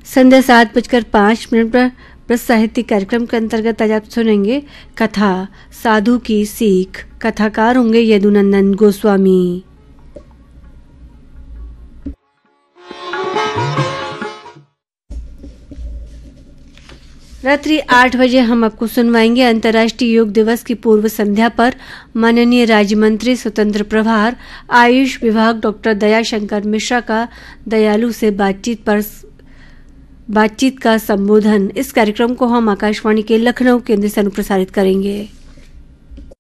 संध्या 7:05 पर प्रस्त साहित्यिक कार्यक्रम के अंतर्गत आज आप सुनेंगे कथा साधु की सीख। कथाकार होंगे यदुनंदन गोस्वामी। रात्रि 8 बजे हम आपको सुनवाएंगे अंतर्राष्ट्रीय योग दिवस की पूर्व संध्या पर माननीय राज्य मंत्री स्वतंत्र प्रभार आयुष विभाग डॉक्टर दयाशंकर मिश्रा का दयालु से बातचीत का संबोधन। इस कार्यक्रम को हम आकाशवाणी के लखनऊ केंद्र से अनुप्रसारित करेंगे।